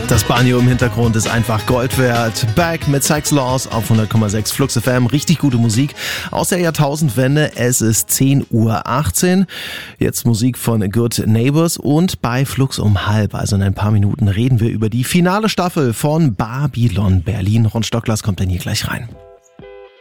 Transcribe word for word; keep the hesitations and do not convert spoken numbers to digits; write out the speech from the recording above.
Das Banjo im Hintergrund ist einfach Gold wert. Back mit Sex Laws auf hundert Komma sechs Flux F M. Richtig gute Musik aus der Jahrtausendwende. Es ist zehn Uhr achtzehn. Jetzt Musik von Good Neighbors und bei Flux um halb, also in ein paar Minuten, reden wir über die finale Staffel von Babylon Berlin. Ron Stocklers kommt dann hier gleich rein.